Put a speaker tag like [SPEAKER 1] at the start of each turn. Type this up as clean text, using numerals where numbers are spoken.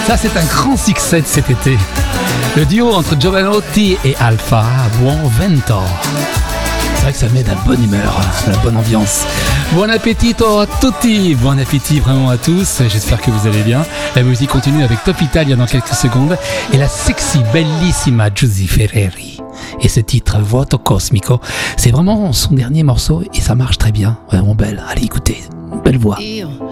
[SPEAKER 1] Ça, c'est un grand succès de cet été. Le duo entre Giovanotti et Alpha, Buon Vento. C'est vrai que ça met de la bonne humeur, de la bonne ambiance. Buon appetito a tutti, bon appétit vraiment à tous, j'espère que vous allez bien. La musique continue avec Top Italia dans quelques secondes et la sexy, bellissima Giusy Ferreri. Et ce titre, Vuoto Cosmico, c'est vraiment son dernier morceau et ça marche très bien, vraiment belle. Allez, écoutez, belle voix.
[SPEAKER 2] Io